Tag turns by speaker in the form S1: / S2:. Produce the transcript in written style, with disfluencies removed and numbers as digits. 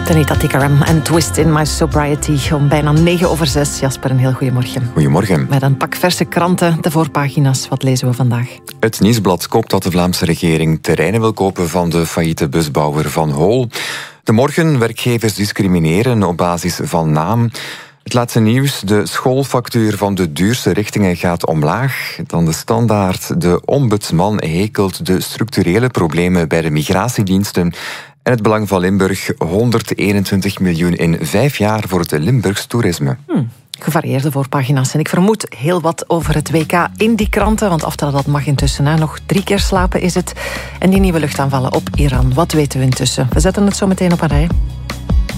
S1: Tanita Tikaram en Twist in My Sobriety om bijna 6:09. Jasper, een heel goedemorgen.
S2: Goedemorgen.
S1: Met een pak verse kranten, de voorpagina's. Wat lezen we vandaag?
S2: Het Nieuwsblad koopt dat de Vlaamse regering terreinen wil kopen van de failliete busbouwer Van Hol. De Morgen, werkgevers discrimineren op basis van naam. Het laatste nieuws, de schoolfactuur van de duurste richtingen gaat omlaag. Dan de Standaard, de ombudsman hekelt de structurele problemen bij de migratiediensten. En het Belang van Limburg, 121 miljoen in 5 jaar voor het Limburgs toerisme.
S1: Gevarieerde voorpagina's. En ik vermoed heel wat over het WK in die kranten, want aftellen dat mag intussen. Hè. Nog 3 keer slapen is het. En die nieuwe luchtaanvallen op Iran. Wat weten we intussen? We zetten het zo meteen op een rij.